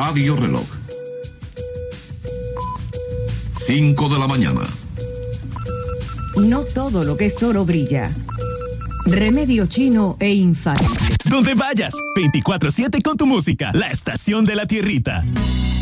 Radio Reloj. 5 de la mañana. No todo lo que es oro brilla. Remedio chino e infalible. Donde vayas, 24/7 con tu música, la estación de la tierrita.